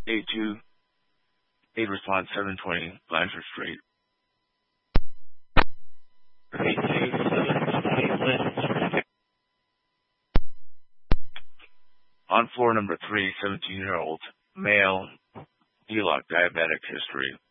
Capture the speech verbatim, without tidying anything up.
eight two eight response seven twenty Blanchard Street. eight two seven twenty Blanchard Street. On floor number three, seventeen-year-old male, D L O C, diabetic history.